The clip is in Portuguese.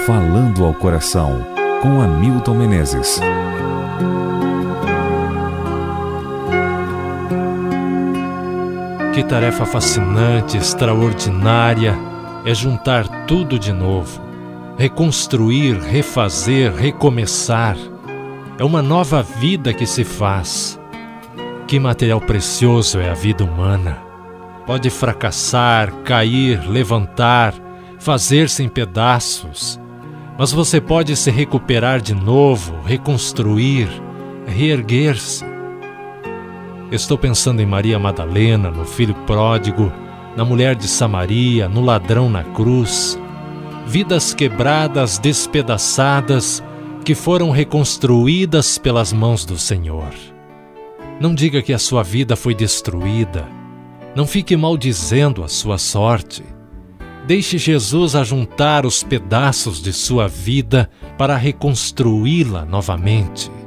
Falando ao Coração, com Hamilton Menezes. Que tarefa fascinante, extraordinária é juntar tudo de novo, reconstruir, refazer, recomeçar. É uma nova vida que se faz. Que material precioso é a vida humana. Pode fracassar, cair, levantar, fazer-se em pedaços, mas você pode se recuperar de novo, reconstruir, reerguer-se. Estou pensando em Maria Madalena, no filho pródigo, na mulher de Samaria, no ladrão na cruz. Vidas quebradas, despedaçadas, que foram reconstruídas pelas mãos do Senhor. Não diga que a sua vida foi destruída. Não fique maldizendo a sua sorte. Deixe Jesus ajuntar os pedaços de sua vida para reconstruí-la novamente.